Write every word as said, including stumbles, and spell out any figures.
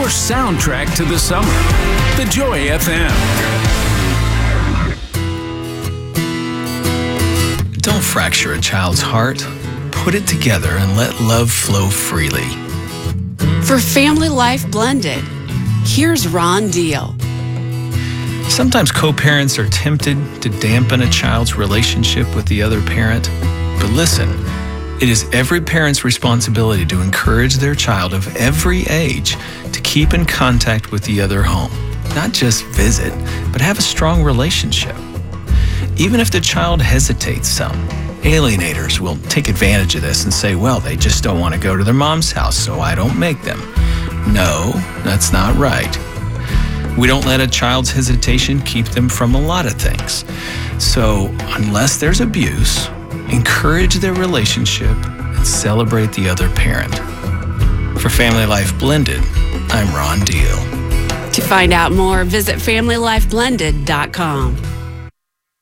your soundtrack to the summer. The Joy F M. Don't fracture a child's heart. Put it together and let love flow freely. For Family Life Blended, here's Ron Deal. Sometimes co-parents are tempted to dampen a child's relationship with the other parent. But listen, it is every parent's responsibility to encourage their child of every age to keep in contact with the other home. Not just visit, but have a strong relationship. Even if the child hesitates some, alienators will take advantage of this and say, well, they just don't want to go to their mom's house, so I don't make them. No, that's not right. We don't let a child's hesitation keep them from a lot of things. So unless there's abuse, encourage their relationship and celebrate the other parent. For Family Life Blended, I'm Ron Deal. To find out more, visit family life blended dot com.